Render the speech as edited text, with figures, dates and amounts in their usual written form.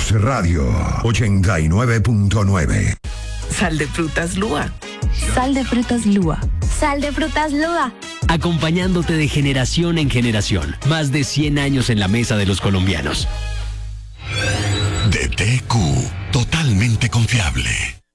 Plus Radio 89.9. Sal de frutas Lua. Sal de frutas Lua. Sal de frutas Lua. Acompañándote de generación en generación. Más de 100 años en la mesa de los colombianos. DTQ, totalmente confiable.